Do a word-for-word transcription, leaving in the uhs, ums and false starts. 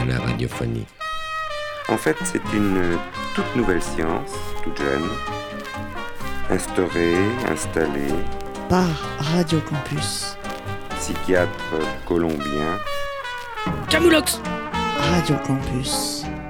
la radiophonie. En fait, c'est une toute nouvelle science, toute jeune, instaurée, installée par Radio Campus. Psychiatre colombien Camoulox. Radio Campus.